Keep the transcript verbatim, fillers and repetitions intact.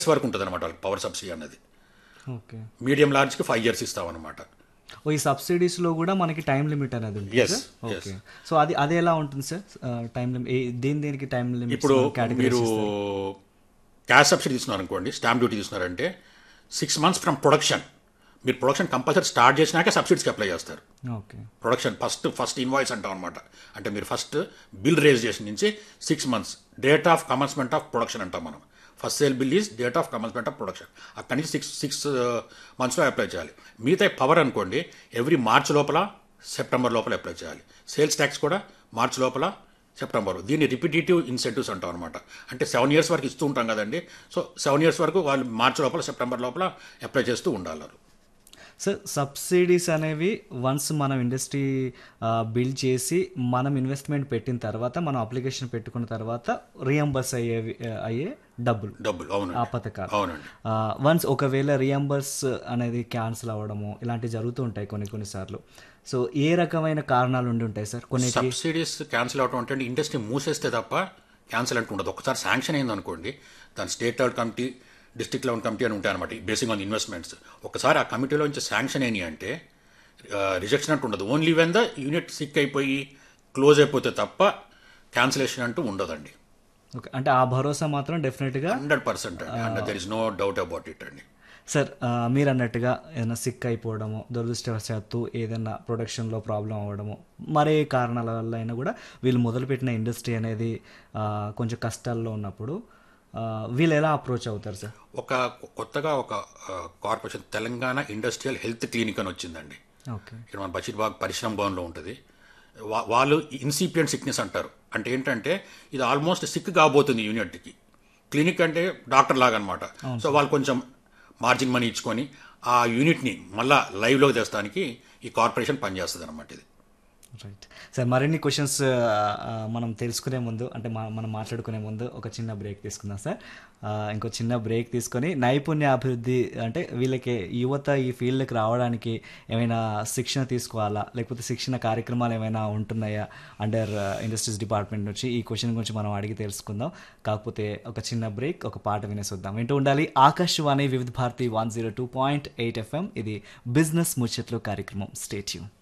వరకు ఉంటుంది అనమాట వాళ్ళకి పవర్ సబ్సిడీ అన్నది. ఓకే. Medium లార్జ్కి five years ఇస్తామన్నమాట. ఓ ఈ సబ్సిడీస్లో కూడా మనకి టైం లిమిట్ అనేది ఉంటుంది Yes, sir? yes. Okay. So అది అది ఎలా ఉంటుంది సార్ టైం లిమిట్? దేని దేనికి టైం లిమిట్? ఇప్పుడు మీరు క్యాష్ సబ్సిడీ తీసుకున్నారు అనుకోండి, స్టాంప్ డ్యూటీ తీసుకున్నారంటే సిక్స్ మంత్స్ ఫ్రమ్ ప్రొడక్షన్, మీరు ప్రొడక్షన్ కంపల్సరీ స్టార్ట్ చేసినాక సబ్సిడీస్కి అప్లై చేస్తారు. Okay. Production first first invoice అంటాం అనమాట. అంటే మీరు ఫస్ట్ బిల్ రేజ్ చేసిన నుంచి six months date of commencement of production అంటాం మనం. First sale bill is date of commencement of production. అక్కడి నుంచి సిక్స్ సిక్స్ మంత్స్లో అప్లై చేయాలి. మిగతా పవర్ అనుకోండి ఎవ్రీ మార్చ్ లోపల సెప్టెంబర్ లోపల అప్లై చేయాలి. సేల్స్ ట్యాక్స్ కూడా మార్చ్ లోపల సెప్టెంబర్. దీన్ని రిపిటేటివ్ ఇన్సెంటివ్స్ అంటాం అనమాట. అంటే సెవెన్ ఇయర్స్ వరకు ఇస్తూ ఉంటాం కదండి. సో సెవెన్ ఇయర్స్ వరకు వాళ్ళు మార్చ్ లోపల సెప్టెంబర్ లోపల అప్లై చేస్తూ ఉండాలి. సార్ సబ్సిడీస్ అనేవి వన్స్ మనం ఇండస్ట్రీ బిల్డ్ చేసి మనం ఇన్వెస్ట్మెంట్ పెట్టిన తర్వాత మనం అప్లికేషన్ పెట్టుకున్న తర్వాత రియంబర్స్ అయ్యే అయ్యే డబ్బులు డబ్బులు అవును ఆ పథకాలు. అవునండి. వన్స్ ఒకవేళ రియంబర్స్ అనేది క్యాన్సిల్ అవ్వడము ఇలాంటివి జరుగుతూ ఉంటాయి కొన్ని కొన్నిసార్లు. సో ఏ రకమైన కారణాలు ఉండి ఉంటాయి సార్? కొన్ని సబ్సిడీస్ క్యాన్సిల్ అవడం అంటే ఇండస్ట్రీ మూసేస్తే తప్ప క్యాన్సిల్ అంటూ ఉండదు. ఒకసారి శాంక్షన్ అయింది అనుకోండి, దాని state level committee, district level committee అని ఉంటాయి అనమాట, బేసింగ్ ఆన్ ఇన్వెస్ట్మెంట్స్. ఒకసారి ఆ కమిటీలో నుంచి శాంక్షన్ అయినాయి అంటే రిజెక్షన్ అంటూ ఉండదు. Only when the unit sick అయిపోయి క్లోజ్ అయిపోతే తప్ప క్యాన్సిలేషన్ అంటూ ఉండదండి. ఓకే. అంటే ఆ భరోసా మాత్రం డెఫినెట్గా హండ్రెడ్ పర్సెంట్ అండి. And there is no doubt about it అండి. సార్ మీరు అన్నట్టుగా ఏదైనా సిక్ అయిపోవడము, దురదృష్టవశాత్తు ఏదైనా ప్రొడక్షన్లో ప్రాబ్లం అవ్వడము, మరే కారణాల వల్ల అయినా కూడా వీళ్ళు మొదలుపెట్టిన ఇండస్ట్రీ అనేది కొంచెం కష్టాల్లో ఉన్నప్పుడు వీళ్ళు ఎలా అప్రోచ్ అవుతారు సార్? ఒక కొత్తగా ఒక corporation Telangana industrial health clinic అని వచ్చిందండి. ఓకే. ఇక్కడ మన బషీర్బాగ్ పరిశ్రమ భవన్లో ఉంటుంది. వా వాళ్ళు ఇన్సిపియంట్ సిక్నెస్ అంటారు. అంటే ఏంటంటే ఇది ఆల్మోస్ట్ సిక్ కాబోతుంది యూనిట్కి. క్లినిక్ అంటే డాక్టర్ లాగా అనమాట. సో వాళ్ళు కొంచెం మార్జిన్ మనీ ఇచ్చుకొని ఆ యూనిట్ని మళ్ళా లైవ్లోకి తెస్తానికి ఈ కార్పొరేషన్ పనిచేస్తుంది అనమాట. ఇది రైట్ సార్. మరిన్ని క్వశ్చన్స్ మనం తెలుసుకునే ముందు అంటే మనం మాట్లాడుకునే ముందు ఒక చిన్న బ్రేక్ తీసుకుందాం సార్. ఇంకో చిన్న బ్రేక్ తీసుకొని నైపుణ్య అభివృద్ధి అంటే వీళ్ళకి యువత ఈ ఫీల్డ్కి రావడానికి ఏమైనా శిక్షణ తీసుకోవాలా, లేకపోతే శిక్షణ కార్యక్రమాలు ఏమైనా ఉంటున్నాయా అండర్ ఇండస్ట్రీస్ డిపార్ట్మెంట్ నుంచి? ఈ క్వశ్చన్ గురించి మనం అడిగి తెలుసుకుందాం. కాకపోతే ఒక చిన్న బ్రేక్, ఒక పాట వినేసొద్దాం. వింటూ ఉండాలి ఆకాశవాణి వివిధ Bharati one zero two point eight FM. ఇది బిజినెస్ ముచ్చట్లు కార్యక్రమం. Stay tune.